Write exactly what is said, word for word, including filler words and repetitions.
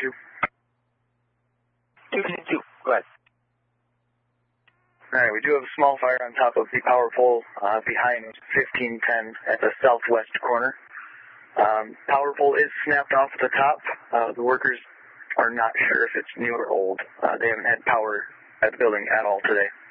two. two two two, go ahead. All right, we do have a small fire on top of the power pole uh, behind fifteen ten at the southwest corner. Um, power pole is snapped off at the top. Uh, the workers are not sure if it's new or old. Uh, they haven't had power at the building at all today.